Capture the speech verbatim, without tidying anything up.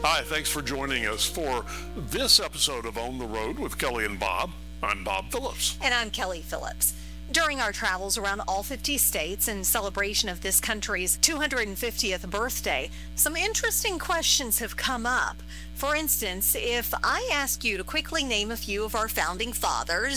Hi, thanks for joining us for this episode of On the Road with Kelly and Bob. I'm Bob Phillips. And I'm Kelly Phillips. During our travels around all fifty states in celebration of this country's two hundred fiftieth birthday, some interesting questions have come up. For instance, if I ask you to quickly name a few of our founding fathers,